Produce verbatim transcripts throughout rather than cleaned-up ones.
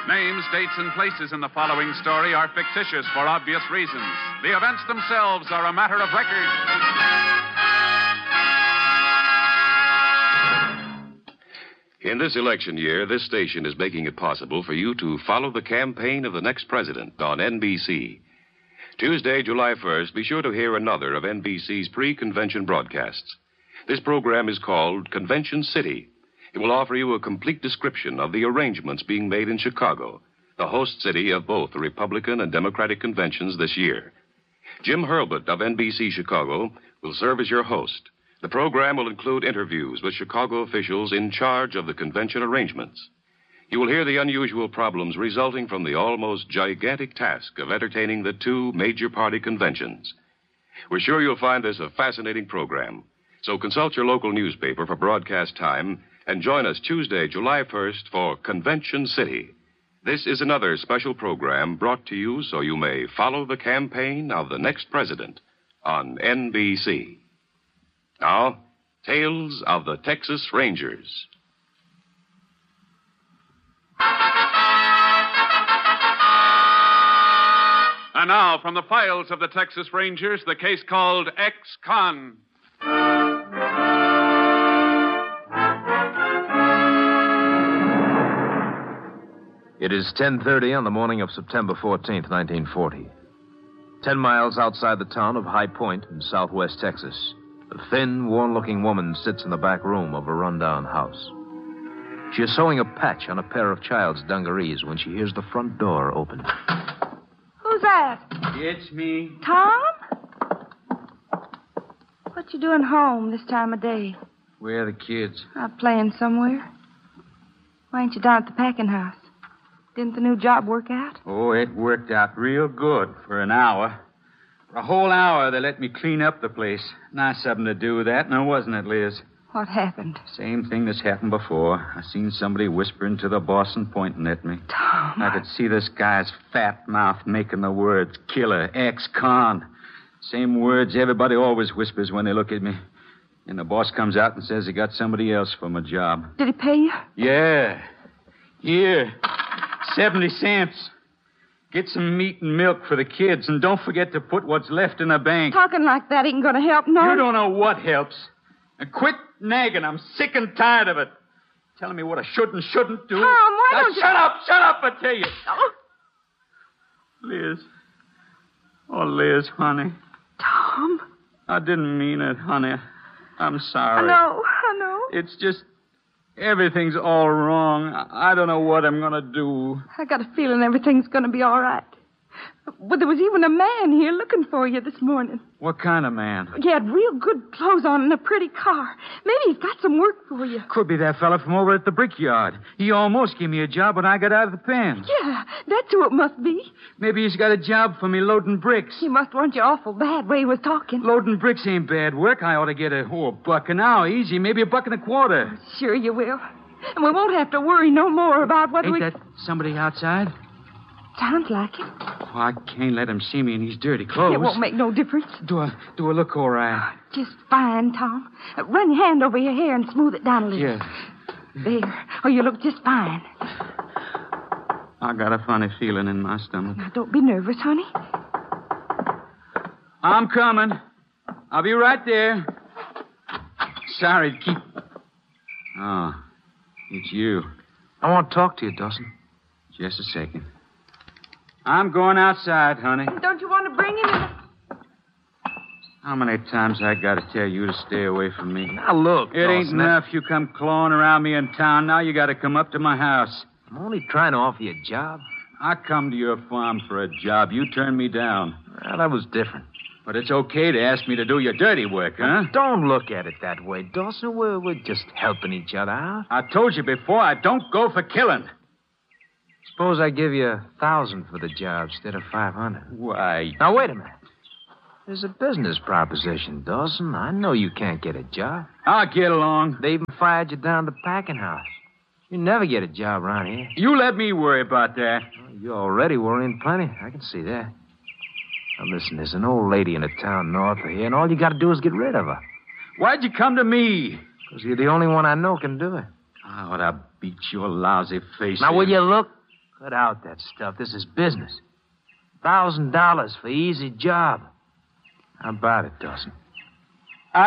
Names, dates, and places in the following story are fictitious for obvious reasons. The events themselves are a matter of record. In this election year, this station is making it possible for you to follow the campaign of the next president on N B C. Tuesday, July first, be sure to hear another of N B C's pre-convention broadcasts. This program is called Convention City. It will offer you a complete description of the arrangements being made in Chicago, the host city of both the Republican and Democratic conventions this year. Jim Hurlbut of N B C Chicago will serve as your host. The program will include interviews with Chicago officials in charge of the convention arrangements. You will hear the unusual problems resulting from the almost gigantic task of entertaining the two major party conventions. We're sure you'll find this a fascinating program. So consult your local newspaper for broadcast time and join us Tuesday, July first for Convention City. This is another special program brought to you so you may follow the campaign of the next president on N B C. Now, Tales of the Texas Rangers. And now, from the files of the Texas Rangers, the case called Ex-Con. It is ten thirty on the morning of September fourteenth, nineteen forty. Ten miles outside the town of High Point in southwest Texas, a thin, worn-looking woman sits in the back room of a rundown house. She is sewing a patch on a pair of child's dungarees when she hears the front door open. Who's that? It's me. Tom? What you doing home this time of day? Where are the kids? Out playing somewhere. Why ain't you down at the packing house? Didn't the new job work out? Oh, it worked out real good for an hour. For a whole hour, they let me clean up the place. Nice of them to do that, now wasn't it, Liz? What happened? Same thing that's happened before. I seen somebody whispering to the boss and pointing at me. Tom. I could see this guy's fat mouth making the words killer, ex-con. Same words everybody always whispers when they look at me. And the boss comes out and says he got somebody else for my job. Did he pay you? Yeah. Here. seventy cents. Get some meat and milk for the kids, and don't forget to put what's left in the bank. Talking like that ain't gonna help none. You don't know what helps. And quit nagging. I'm sick and tired of it. Telling me what I should and shouldn't do. Tom, why now, don't you... shut up, shut up, I tell you. Oh. Liz. Oh, Liz, honey. Tom. I didn't mean it, honey. I'm sorry. I know, I know. It's just... everything's all wrong. I don't know what I'm going to do. I got a feeling everything's going to be all right. But there was even a man here looking for you this morning. What kind of man? He had real good clothes on and a pretty car. Maybe he's got some work for you. Could be that fella from over at the brickyard. He almost gave me a job when I got out of the pen. Yeah, that's who it must be. Maybe he's got a job for me loading bricks. He must want you awful bad way he was talking. Loading bricks ain't bad work. I ought to get a, oh, a buck an hour, easy, maybe a buck and a quarter. Sure you will. And we won't have to worry no more about whether Ain't we... that somebody outside? Sounds like it. Oh, I can't let him see me in these dirty clothes. It won't make no difference. Do I, do I look all right? Just fine, Tom. Uh, run your hand over your hair and smooth it down a little. Yeah. There. Oh, you look just fine. I got a funny feeling in my stomach. Now, don't be nervous, honey. I'm coming. I'll be right there. Sorry to keep... Oh, it's you. I want to talk to you, Dawson. Just a second. I'm going outside, honey. Don't you want to bring him in? How many times I got to tell you to stay away from me? Now, look, It ain't Dawson, enough you come clawing around me in town. Now you got to come up to my house. I'm only trying to offer you a job. I come to your farm for a job. You turned me down. Well, that was different. But it's okay to ask me to do your dirty work, huh? Don't look at it that way, Dawson. We're, we're just helping each other out. I told you before, I don't go for killing. Suppose I give you a thousand for the job instead of five hundred. Why? Now, wait a minute. There's a business proposition, Dawson. I know you can't get a job. I'll get along. They even fired you down the packing house. You never get a job around here. You let me worry about that. Well, you're already worrying plenty. I can see that. Now, listen, there's an old lady in a town north of here, and all you got to do is get rid of her. Why'd you come to me? Because you're the only one I know can do it. I ought to beat your lousy face. Now, in. will you look? Cut out that stuff. This is business. Thousand dollars for easy job. How about it, Dawson? I...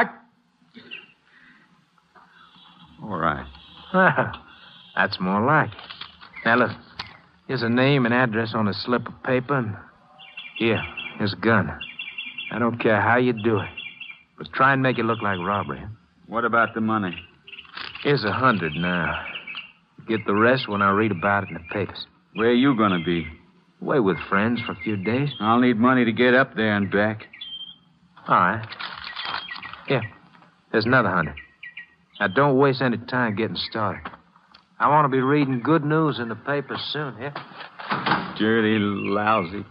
All right. That's more like it. Now, look. Here's a name and address on a slip of paper, and here, here's a gun. I don't care how you do it, but try and make it look like robbery. What about the money? Here's a hundred now. Get the rest when I read about it in the papers. Where are you going to be? Away with friends for a few days. I'll need money to get up there and back. All right. Here, there's another hundred. Now, don't waste any time getting started. I want to be reading good news in the papers soon, here. Dirty, lousy.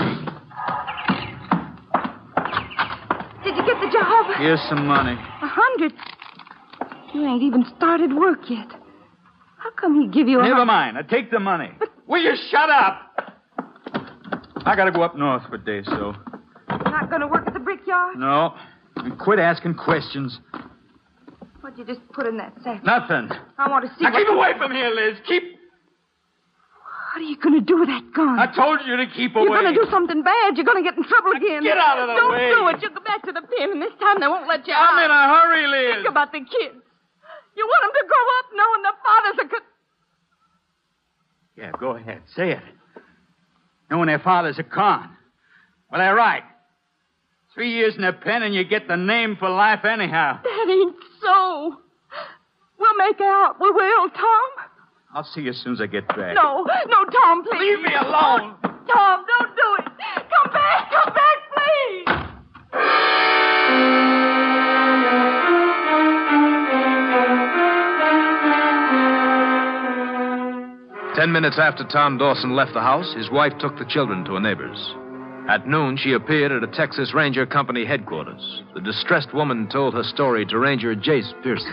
Did you get the job? Here's some money. A hundred? You ain't even started work yet. How come he give you a Never hun- mind. I take the money. But... Will you shut up? I gotta go up north for a day, so. Not gonna work at the brickyard? No. And quit asking questions. What'd you just put in that sack? Nothing. I want to see Now what... keep away from here, Liz. Keep... What are you gonna do with that gun? I told you to keep away. You're gonna do something bad. You're gonna get in trouble again. Get out of the Don't way. do it. You'll go back to the pen, and this time they won't let you out. I'm in a hurry, Liz. Think about the kids. You want them to grow up knowing their fathers are... Co- Yeah, go ahead. Say it. Knowing their father's a con. Well, they're right. Three years in the pen and you get the name for life anyhow. That ain't so. We'll make out. We will, Tom. I'll see you as soon as I get back. No, no, Tom, please. Leave me alone. Tom, don't do it. Come back. Come back, please. Ten minutes after Tom Dawson left the house, his wife took the children to a neighbor's. At noon, she appeared at a Texas Ranger Company headquarters. The distressed woman told her story to Ranger Jace Pearson.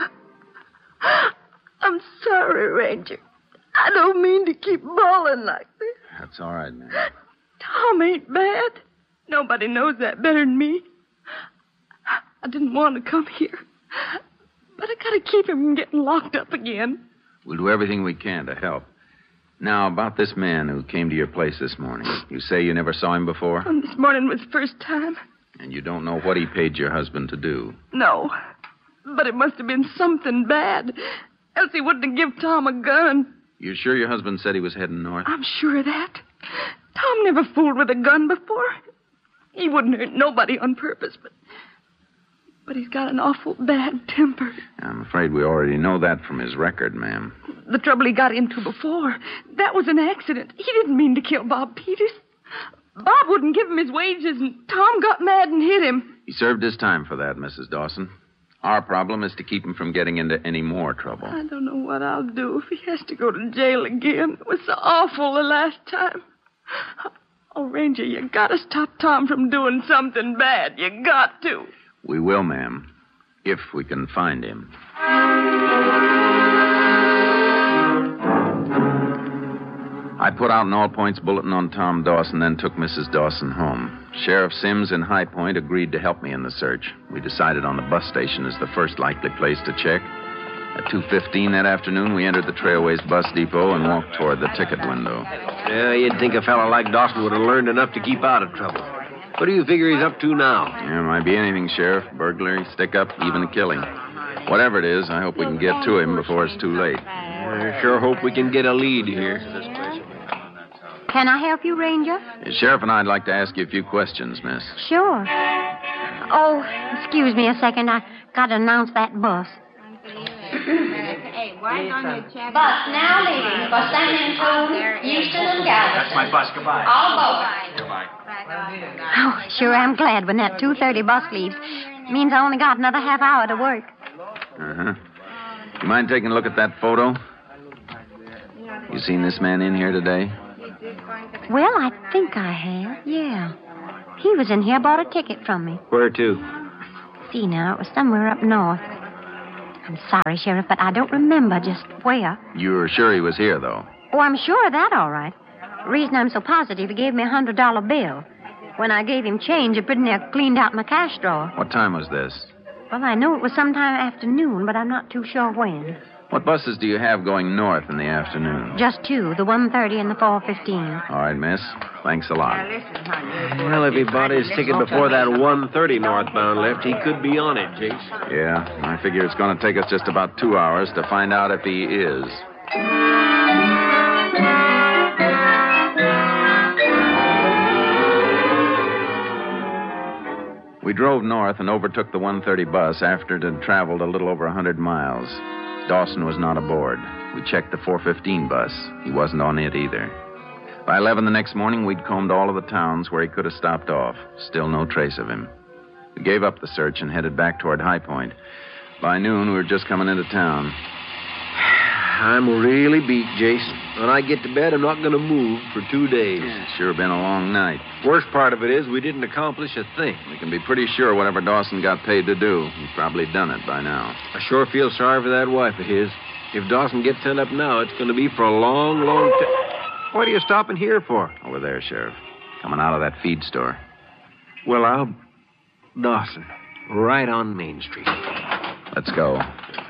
I'm sorry, Ranger. I don't mean to keep bawling like this. That's all right, man. Tom ain't bad. Nobody knows that better than me. I didn't want to come here. But I gotta keep him from getting locked up again. We'll do everything we can to help. Now, about this man who came to your place this morning. You say you never saw him before? And this morning was the first time. And you don't know what he paid your husband to do? No. But it must have been something bad. Else he wouldn't have given Tom a gun. You sure your husband said he was heading north? I'm sure of that. Tom never fooled with a gun before. He wouldn't hurt nobody on purpose, but... But he's got an awful bad temper. I'm afraid we already know that from his record, ma'am. The trouble he got into before, that was an accident. He didn't mean to kill Bob Peters. Bob wouldn't give him his wages, and Tom got mad and hit him. He served his time for that, Missus Dawson. Our problem is to keep him from getting into any more trouble. I don't know what I'll do if he has to go to jail again. It was so awful the last time. Oh, Ranger, you gotta stop Tom from doing something bad. You got to. We will, ma'am, if we can find him. I put out an all-points bulletin on Tom Dawson, then took Missus Dawson home. Sheriff Sims in High Point agreed to help me in the search. We decided on the bus station as the first likely place to check. At two fifteen that afternoon, we entered the Trailways bus depot and walked toward the ticket window. Yeah, you'd think a fellow like Dawson would have learned enough to keep out of trouble. What do you figure he's up to now? Yeah, might be anything, Sheriff. Burglary, stick-up, even killing. Whatever it is, I hope we can get to him before it's too late. I sure hope we can get a lead here. Can I help you, Ranger? The Sheriff and I'd like to ask you a few questions, miss. Sure. Oh, excuse me a second. I got to announce that bus. Bus now leaving for San Antonio, Houston, and Galveston. That's my bus. Goodbye. All both. Goodbye. Oh, sure am glad when that two thirty bus leaves. Means I only got another half hour to work. Uh-huh. You mind taking a look at that photo? You seen this man in here today? Well, I think I have, yeah. He was in here, bought a ticket from me. Where to? See now, it was somewhere up north. I'm sorry, Sheriff, but I don't remember just where. You're sure he was here, though? Oh, I'm sure of that, all right. The reason I'm so positive, he gave me a hundred dollar bill. When I gave him change, it pretty near cleaned out my cash drawer. What time was this? Well, I know it was sometime afternoon, but I'm not too sure when. What buses do you have going north in the afternoon? Just two, the one thirty and the four fifteen. All right, miss. Thanks a lot. Well, if he bought his ticket before that one thirty northbound left, he could be on it, Jace. Yeah, I figure it's going to take us just about two hours to find out if he is. We drove north and overtook the one thirty bus after it had traveled a little over one hundred miles. Dawson was not aboard. We checked the four fifteen bus. He wasn't on it either. By eleven the next morning, we'd combed all of the towns where he could have stopped off. Still no trace of him. We gave up the search and headed back toward High Point. By noon, we were just coming into town. I'm really beat, Jason. When I get to bed, I'm not going to move for two days. Yeah, sure been a long night. Worst part of it is we didn't accomplish a thing. We can be pretty sure whatever Dawson got paid to do, he's probably done it by now. I sure feel sorry for that wife of his. If Dawson gets sent up now, it's going to be for a long, long time. What are you stopping here for? Over there, Sheriff. Coming out of that feed store. Well, I'll... Dawson. Right on Main Street. Let's go.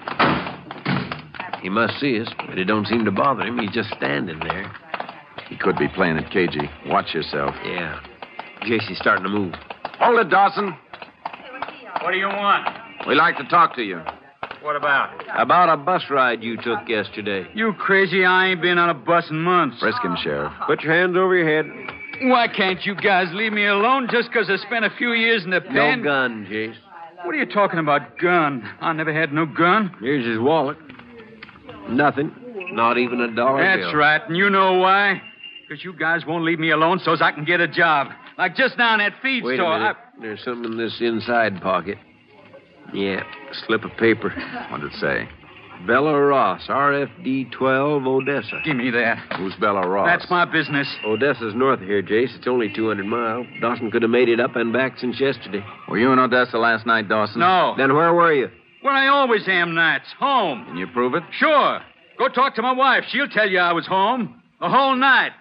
He must see us, but it don't seem to bother him. He's just standing there. He could be playing it cagey. Watch yourself. Yeah. J C's starting to move. Hold it, Dawson. What do you want? We'd like to talk to you. What about? About a bus ride you took yesterday. You crazy? I ain't been on a bus in months. Frisk him, Sheriff. Put your hands over your head. Why can't you guys leave me alone just because I spent a few years in the pen? No gun, Jace. What are you talking about, gun? I never had no gun. Here's his wallet. Nothing. Not even a dollar That's bill. right, and you know why? Because you guys won't leave me alone so's I can get a job. Like just now in that feed Wait store. a minute. I... There's something in this inside pocket. Yeah, slip of paper. What'd it say? Bella Ross, R F D twelve, Odessa. Give me that. Who's Bella Ross? That's my business. Odessa's north of here, Jace. It's only two hundred miles. Dawson could have made it up and back since yesterday. Were you in Odessa last night, Dawson? No. Then where were you? Where I always am nights. Home. Can you prove it? Sure. Go talk to my wife. She'll tell you I was home. The whole night.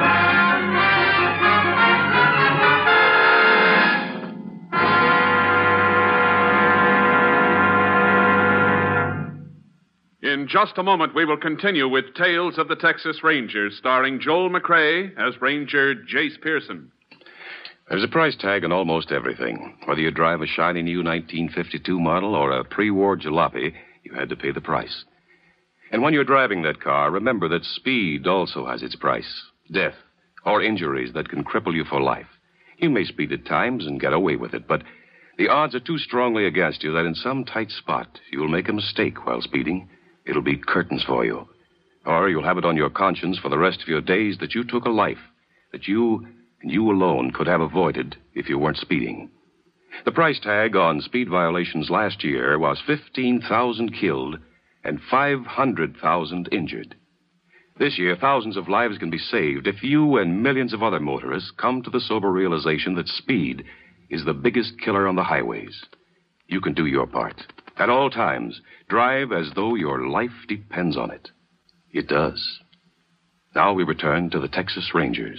In just a moment, we will continue with Tales of the Texas Rangers, starring Joel McCrea as Ranger Jace Pearson. There's a price tag on almost everything. Whether you drive a shiny new nineteen fifty-two model or a pre-war jalopy, you had to pay the price. And when you're driving that car, remember that speed also has its price. Death or injuries that can cripple you for life. You may speed at times and get away with it, but the odds are too strongly against you that in some tight spot you will make a mistake while speeding. It'll be curtains for you. Or you'll have it on your conscience for the rest of your days that you took a life that you and you alone could have avoided if you weren't speeding. The price tag on speed violations last year was fifteen thousand killed and five hundred thousand injured. This year, thousands of lives can be saved if you and millions of other motorists come to the sober realization that speed is the biggest killer on the highways. You can do your part. At all times, drive as though your life depends on it. It does. Now we return to the Texas Rangers.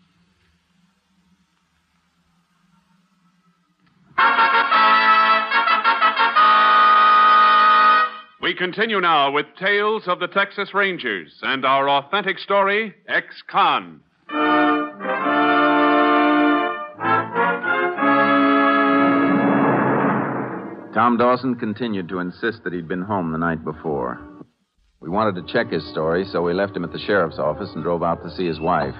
We continue now with Tales of the Texas Rangers and our authentic story, Ex-Con. Tom Dawson continued to insist that he'd been home the night before. We wanted to check his story, so we left him at the sheriff's office and drove out to see his wife.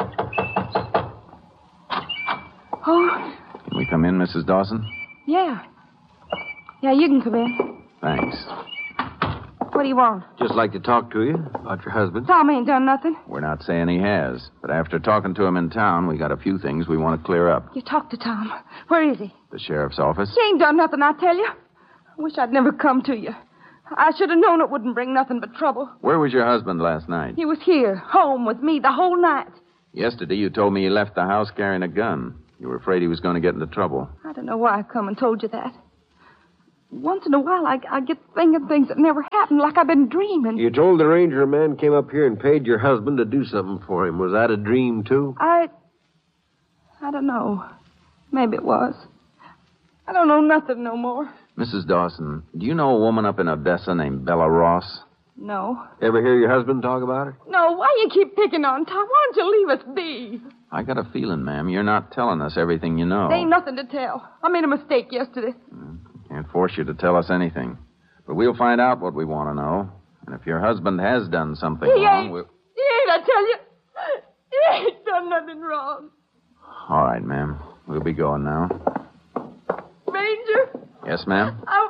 Oh, Can we come in, Missus Dawson? yeah. Yeah, you can come in. Thanks. What do you want? Just like to talk to you about your husband. Tom ain't done nothing. We're not saying he has, but after talking to him in town, we got a few things we want to clear up. You talk to Tom. Where is he? The sheriff's office. He ain't done nothing, I tell you. I wish I'd never come to you. I should have known it wouldn't bring nothing but trouble. Where was your husband last night? He was here, home with me the whole night. Yesterday, you told me he left the house carrying a gun. You were afraid he was going to get into trouble. I don't know why I come and told you that. Once in a while, I, I get thinking things that never happened, like I've been dreaming. You told the ranger a man came up here and paid your husband to do something for him. Was that a dream, too? I... I don't know. Maybe it was. I don't know nothing no more. Missus Dawson, do you know a woman up in Odessa named Bella Ross? No. Ever hear your husband talk about it? No, why you keep picking on Tom? Why don't you leave us be? I got a feeling, ma'am, you're not telling us everything you know. There ain't nothing to tell. I made a mistake yesterday. Can't force you to tell us anything. But we'll find out what we want to know. And if your husband has done something He wrong, ain't. we'll... He ain't, I tell you. He ain't done nothing wrong. All right, ma'am. We'll be going now. Ranger? Yes, ma'am? Oh.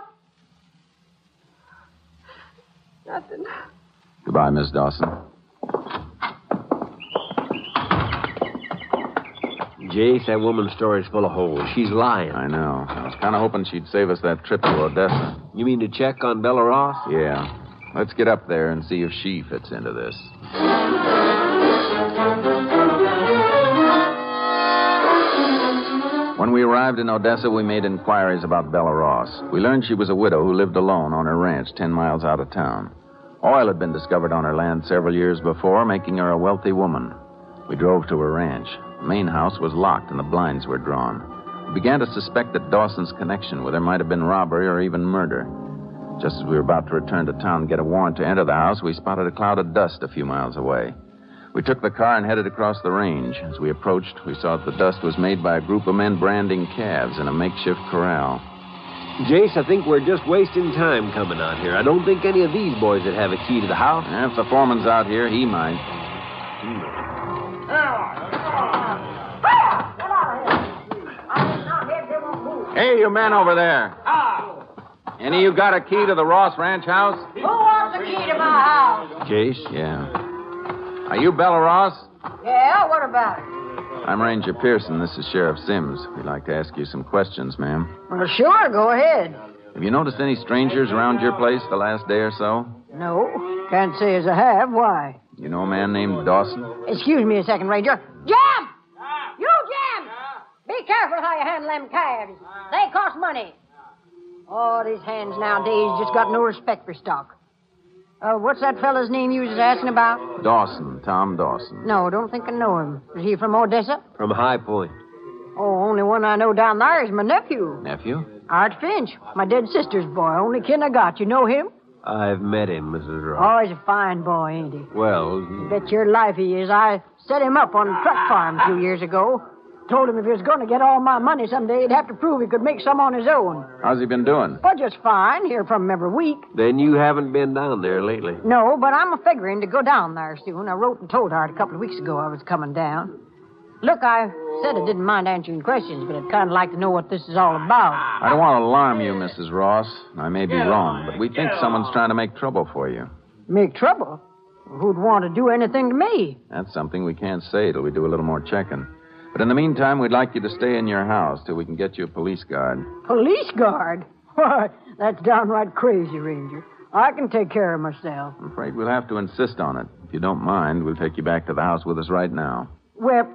Nothing. Goodbye, Miss Dawson. Jace, that woman's story's full of holes. She's lying. I know. I was kind of hoping she'd save us that trip to Odessa. You mean to check on Bella Ross? Yeah. Let's get up there and see if she fits into this. When we arrived in Odessa, we made inquiries about Bella Ross. We learned she was a widow who lived alone on her ranch ten miles out of town. Oil had been discovered on her land several years before, making her a wealthy woman. We drove to her ranch. The main house was locked and the blinds were drawn. We began to suspect that Dawson's connection with her might have been robbery or even murder. Just as we were about to return to town and get a warrant to enter the house, we spotted a cloud of dust a few miles away. We took the car and headed across the range. As we approached, we saw that the dust was made by a group of men branding calves in a makeshift corral. Jace, I think we're just wasting time coming out here. I don't think any of these boys would have a key to the house. If the foreman's out here, he might. Hey, you men over there. Any of you got a key to the Ross Ranch house? Who wants the key to my house? Jace? Yeah. Are you Bella Ross? Yeah, what about it? I'm Ranger Pearson. This is Sheriff Sims. We'd like to ask you some questions, ma'am. Well, sure, go ahead. Have you noticed any strangers around your place the last day or so? No, can't say as I have. Why? You know a man named Dawson? Excuse me a second, Ranger. Jim! You, Jim! Be careful how you handle them calves. They cost money. Oh, these hands nowadays just got no respect for stock. Uh, what's that fella's name you was asking about? Dawson, Tom Dawson. No, don't think I know him. Is he from Odessa? From High Point. Oh, only one I know down there is my nephew. Nephew? Art Finch, my dead sister's boy. Only kin I got. You know him? I've met him, Missus Ross. Oh, he's a fine boy, ain't he? Well, Bet your life he is. I set him up on a truck farm a few years ago. Told him if he was going to get all my money someday, he'd have to prove he could make some on his own. How's he been doing? Well, just fine. Hear from him every week. then you haven't been down there lately. No, but I'm a figuring to go down there soon. I wrote and told Art a couple of weeks ago I was coming down. Look, I said I didn't mind answering questions, but I'd kind of like to know what this is all about. I don't want to alarm you, Missus Ross. I may be wrong, but we think someone's trying to make trouble for you. Make trouble? Who'd want to do anything to me? That's something we can't say till we do a little more checking. But in the meantime, we'd like you to stay in your house till we can get you a police guard. Police guard? Why, that's downright crazy, Ranger. I can take care of myself. I'm afraid we'll have to insist on it. If you don't mind, we'll take you back to the house with us right now. Well,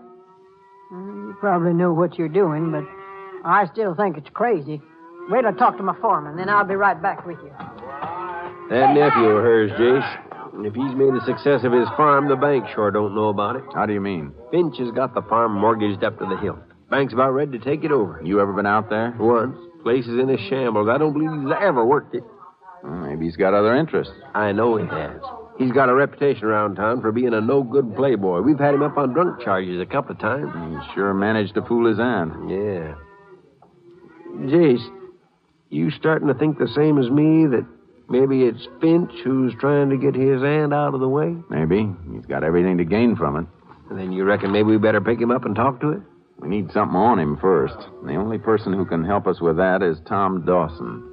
you probably know what you're doing, but I still think it's crazy. Wait till I talk to my foreman, then I'll be right back with you. That nephew of hers, Jace. If he's made a success of his farm, the bank sure don't know about it. How do you mean? Finch has got the farm mortgaged up to the hilt. Bank's about ready to take it over. You ever been out there? Once. Place is in a shambles. I don't believe he's ever worked it. Well, maybe he's got other interests. I know he has. He's got a reputation around town for being a no-good playboy. We've had him up on drunk charges a couple of times. He sure managed to fool his aunt. Yeah. Jace, you starting to think the same as me, that maybe it's Finch who's trying to get his aunt out of the way? Maybe. He's got everything to gain from it. And then you reckon maybe we better pick him up and talk to it? We need something on him first. And the only person who can help us with that is Tom Dawson.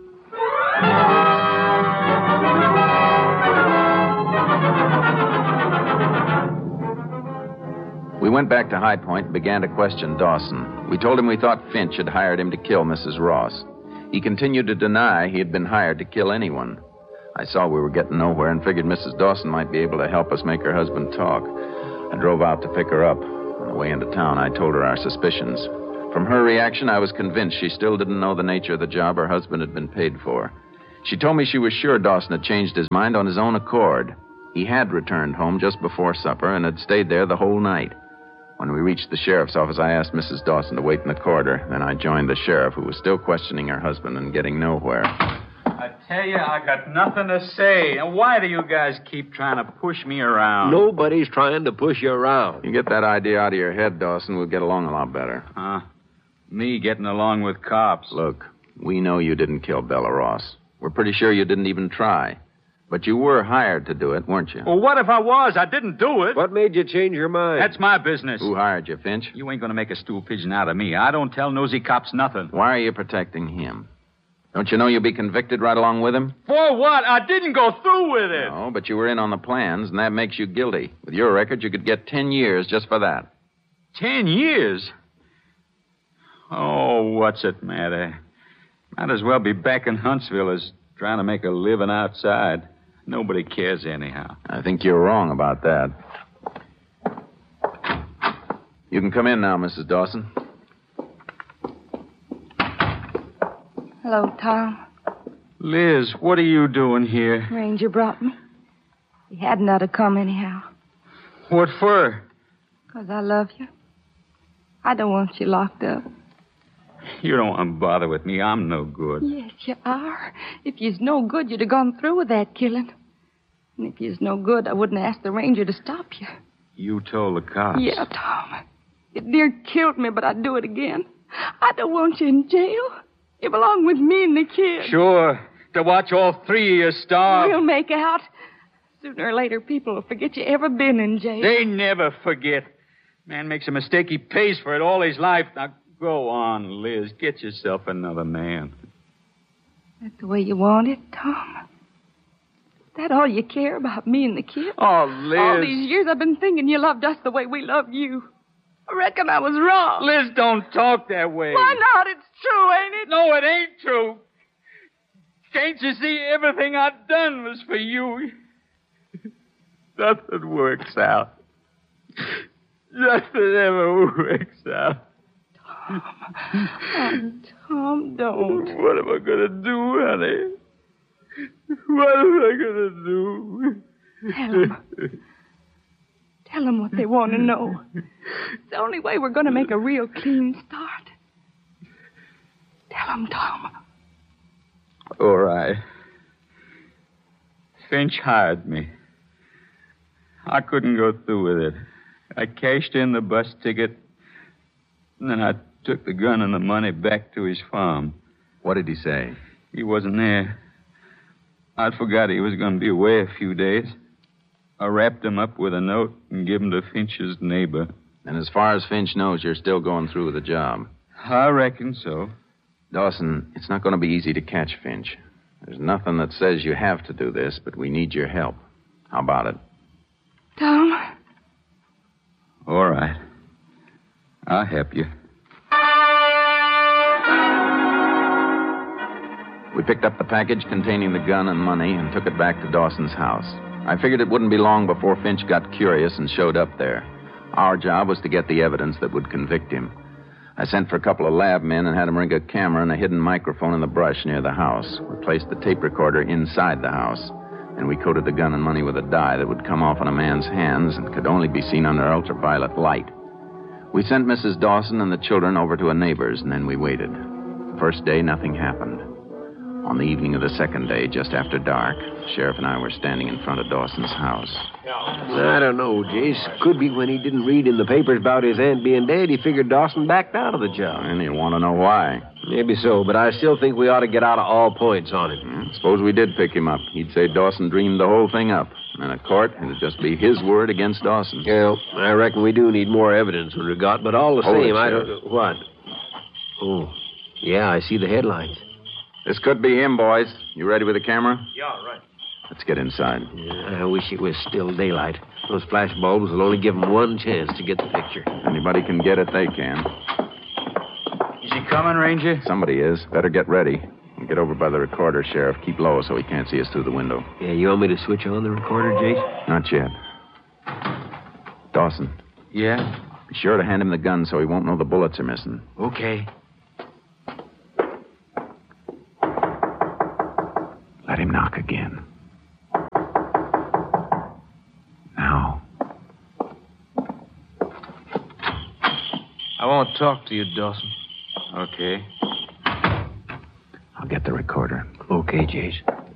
We went back to High Point and began to question Dawson. We told him we thought Finch had hired him to kill Missus Ross. He continued to deny he had been hired to kill anyone. I saw we were getting nowhere and figured Missus Dawson might be able to help us make her husband talk. I drove out to pick her up. On the way into town, I told her our suspicions. From her reaction, I was convinced she still didn't know the nature of the job her husband had been paid for. She told me she was sure Dawson had changed his mind on his own accord. He had returned home just before supper and had stayed there the whole night. When we reached the sheriff's office, I asked Missus Dawson to wait in the corridor. Then I joined the sheriff, who was still questioning her husband and getting nowhere. A tell you, I got nothing to say. And why do you guys keep trying to push me around? Nobody's trying to push you around. You get that idea out of your head, Dawson, we'll get along a lot better. Huh? Me getting along with cops. Look, we know you didn't kill Bella Ross. We're pretty sure you didn't even try. But you were hired to do it, weren't you? Well, what if I was? I didn't do it. What made you change your mind? That's my business. Who hired you, Finch? You ain't going to make a stool pigeon out of me. I don't tell nosy cops nothing. Why are you protecting him? Don't you know you'll be convicted right along with him? For what? I didn't go through with it. No, but you were in on the plans, and that makes you guilty. With your record, you could get ten years just for that. Ten years? Oh, what's it matter? Might as well be back in Huntsville as trying to make a living outside. Nobody cares anyhow. I think you're wrong about that. You can come in now, Missus Dawson. Hello, Tom. Liz, what are you doing here? Ranger brought me. He hadn't ought to come anyhow. What for? Because I love you. I don't want you locked up. You don't want to bother with me. I'm no good. Yes, you are. If you's no good, you'd have gone through with that killing. And if you's no good, I wouldn't ask the ranger to stop you. You told the cops? Yeah, Tom. It near killed me, but I'd do it again. I don't want you in jail. You belong with me and the kid. Sure. To watch all three of you starve. We'll make out. Sooner or later, people will forget you ever been in jail. They never forget. Man makes a mistake, he pays for it all his life. Now, go on, Liz. Get yourself another man. That's the way you want it, Tom? Is that all you care about, me and the kid? Oh, Liz. All these years I've been thinking you loved us the way we loved you. I reckon I was wrong. Liz, don't talk that way. Why not? It's true, ain't it? No, it ain't true. Can't you see everything I've done was for you? Nothing works out. Nothing ever works out. Tom. Oh, Tom, don't. What am I going to do, honey? What am I going to do? Tell them. Tell them what they want to know. It's the only way we're going to make a real clean start. Tell them, Tom. All right. Finch hired me. I couldn't go through with it. I cashed in the bus ticket, and then I took the gun and the money back to his farm. What did he say? He wasn't there. I forgot he was going to be away a few days. I wrapped him up with a note and gave him to Finch's neighbor. And as far as Finch knows, you're still going through with the job. I reckon so. Dawson, it's not going to be easy to catch Finch. There's nothing that says you have to do this, but we need your help. How about it? Tom? All right. I'll help you. We picked up the package containing the gun and money and took it back to Dawson's house. I figured it wouldn't be long before Finch got curious and showed up there. Our job was to get the evidence that would convict him. I sent for a couple of lab men and had them rig a camera and a hidden microphone in the brush near the house. We placed the tape recorder inside the house, and we coated the gun and money with a dye that would come off on a man's hands and could only be seen under ultraviolet light. We sent Missus Dawson and the children over to a neighbor's, and then we waited. The first day, nothing happened. On the evening of the second day, just after dark, the sheriff and I were standing in front of Dawson's house. I don't know, Jace. Could be when he didn't read in the papers about his aunt being dead, he figured Dawson backed out of the job. And you want to know why? Maybe so, but I still think we ought to get out of all points on him. Hmm, suppose we did pick him up. He'd say Dawson dreamed the whole thing up. And in a court, it'd just be his word against Dawson. Well, I reckon we do need more evidence than we got, but all the Hold same, it, I Sheriff. don't... What? Oh, yeah, I see the headlines. This could be him, boys. You ready with the camera? Yeah, right. Let's get inside. Yeah, I wish it was still daylight. Those flash bulbs will only give them one chance to get the picture. Anybody can get it, they can. Is he coming, Ranger? Somebody is. Better get ready. And get over by the recorder, Sheriff. Keep low so he can't see us through the window. Yeah, you want me to switch on the recorder, Jace? Not yet. Dawson, Yeah? be sure to hand him the gun so he won't know the bullets are missing. Okay. Let him knock again. Now. I won't talk to you, Dawson. Okay. I'll get the recorder. Okay, Jace.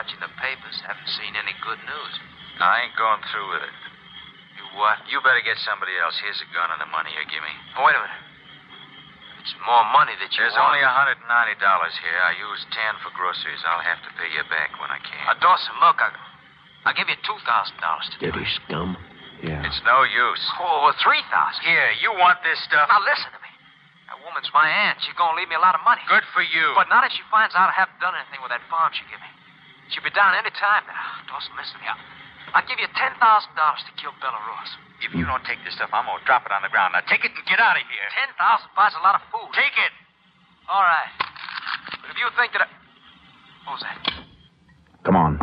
watching the papers. Haven't seen any good news. I ain't going through with it. You what? You better get somebody else. Here's a gun and the money you give me. Oh, wait a minute. It's more money that you There's want. only one hundred ninety dollars here. I used ten for groceries. I'll have to pay you back when I can. Uh, Dawson, look, I, I'll give you two thousand dollars to do Dirty it. scum. Yeah. It's no use. Oh, well, three thousand dollars. Here, you want this stuff? Now, listen to me. That woman's my aunt. She's going to leave me a lot of money. Good for you. But not if she finds out I haven't done anything with that farm she gave me. She'll be down any time now. Dawson, listen to me. I'll, I'll give you ten thousand dollars to kill Bella Ross. If you don't take this stuff, I'm going to drop it on the ground. Now, take it and get out of here. ten thousand dollars buys a lot of food. Take it. All right. But if you think that I... What was that? Come on.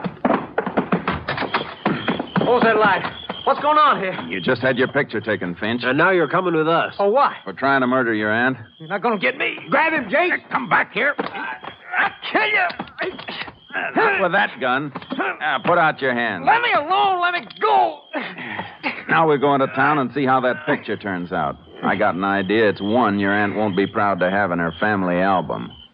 What was that light? What's going on here? You just had your picture taken, Finch. And now you're coming with us. Oh, why? We're trying to murder your aunt. You're not going to get me. Grab him, Jake. Come back here. I'll kill you. Not with that gun. Now, put out your hand. Let me alone. Let me go. Now we're going to town and see how that picture turns out. I got an idea. It's one your aunt won't be proud to have in her family album.